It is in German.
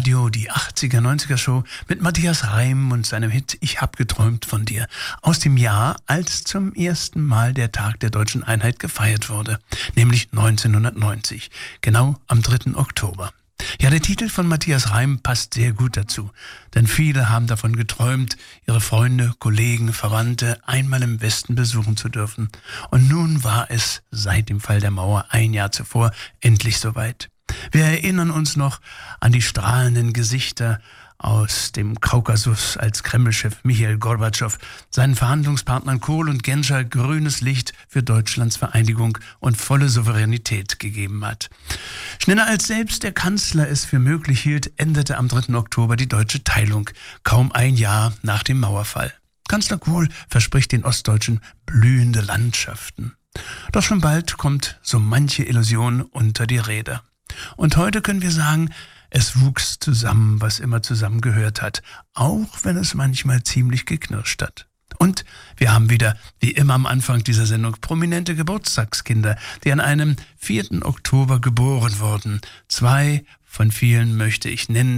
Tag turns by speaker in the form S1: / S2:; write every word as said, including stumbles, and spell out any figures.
S1: Radio, die achtziger, neunziger Show mit Matthias Reim und seinem Hit Ich hab geträumt von dir. Aus dem Jahr, als zum ersten Mal der Tag der Deutschen Einheit gefeiert wurde, nämlich neunzehnhundertneunzig, genau am dritten Oktober. Ja, der Titel von Matthias Reim passt sehr gut dazu, denn viele haben davon geträumt, ihre Freunde, Kollegen, Verwandte einmal im Westen besuchen zu dürfen. Und nun war es seit dem Fall der Mauer ein Jahr zuvor endlich soweit. Wir erinnern uns noch an die strahlenden Gesichter aus dem Kaukasus, als Kremlchef Michail Gorbatschow seinen Verhandlungspartnern Kohl und Genscher grünes Licht für Deutschlands Vereinigung und volle Souveränität gegeben hat. Schneller als selbst der Kanzler es für möglich hielt, endete am dritten Oktober die deutsche Teilung, kaum ein Jahr nach dem Mauerfall. Kanzler Kohl verspricht den Ostdeutschen blühende Landschaften. Doch schon bald kommt so manche Illusion unter die Räder. Und heute können wir sagen, es wuchs zusammen, was immer zusammengehört hat, auch wenn es manchmal ziemlich geknirscht hat. Und wir haben wieder, wie immer am Anfang dieser Sendung, prominente Geburtstagskinder, die an einem vierten Oktober geboren wurden. Zwei von vielen möchte ich nennen.